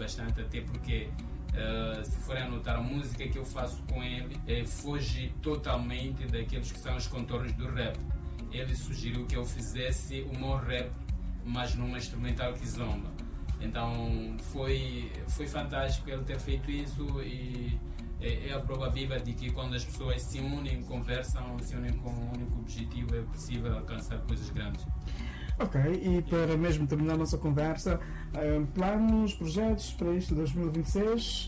bastante, até porque se forem a notar, a música que eu faço com ele foge totalmente daqueles que são os contornos do rap. Ele sugeriu que eu fizesse o meu rap, mas numa instrumental kizomba. Então foi fantástico ele ter feito isso, e é a prova viva de que quando as pessoas se unem, conversam, se unem com um único objetivo, é possível alcançar coisas grandes. Ok, e para mesmo terminar a nossa conversa, planos, projetos para este 2026?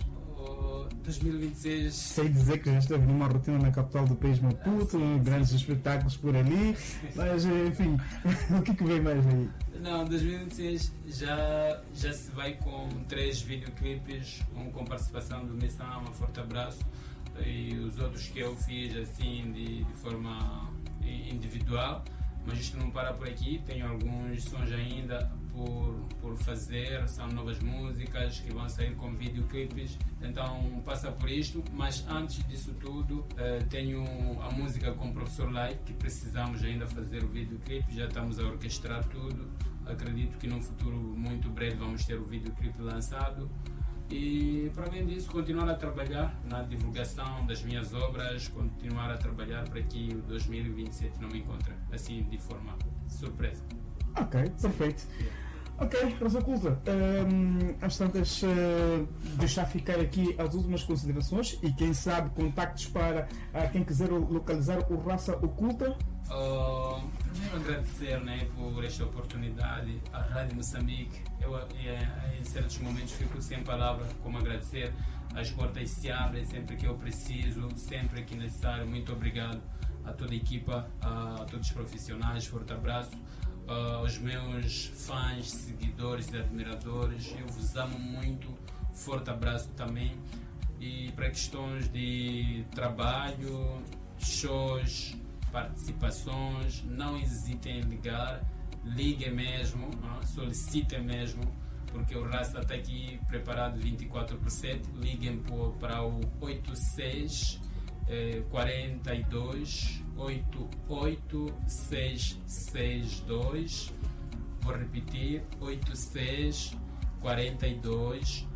2026... Sei dizer que já esteve numa rotina na capital do país, Maputo, grandes espetáculos por ali, mas enfim, o que vem mais aí? Não, 2026 já se vai com 3 videoclipes, um com participação do Missão, um forte abraço, e os outros que eu fiz assim de forma individual. Mas isto não para por aqui, tenho alguns sons ainda por fazer, são novas músicas que vão sair com videoclipes, então passa por isto. Mas antes disso tudo, tenho a música com o Professor Lai, que precisamos ainda fazer o videoclipe, já estamos a orquestrar tudo, acredito que num futuro muito breve vamos ter o videoclipe lançado. E para além disso, continuar a trabalhar na divulgação das minhas obras, continuar a trabalhar para que o 2027 não me encontre assim de forma surpresa. Ok, perfeito. Ok, Raça Oculta, às tantas, deixar ficar aqui as últimas considerações e quem sabe contactos para quem quiser localizar o Raça Oculta. Primeiro agradecer, né, por esta oportunidade à Rádio Moçambique. Eu em certos momentos fico sem palavras como agradecer. As portas se abrem sempre que eu preciso, sempre que necessário. Muito obrigado a toda a equipa, a todos os profissionais. Forte abraço aos meus fãs, seguidores e admiradores. Eu vos amo muito. Forte abraço também. E para questões de trabalho, shows, participações, não hesitem em ligar, liguem mesmo, solicitem mesmo, porque o Raça está aqui preparado 24/7. Liguem para o 86 42 88662. Vou repetir: 86 42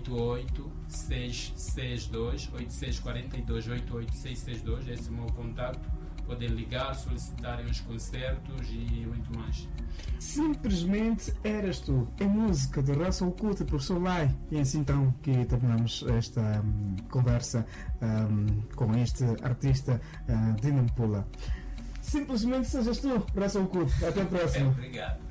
88662, 8642 88662. Esse é o meu contato. Podem ligar, solicitarem os concertos e muito mais. Simplesmente Eras Tu, é música de Raça Oculta, Professor Lai. E é assim então que terminamos esta conversa com este artista de Nampula. Simplesmente sejas tu, Raça Oculta. Até a próxima. Obrigado.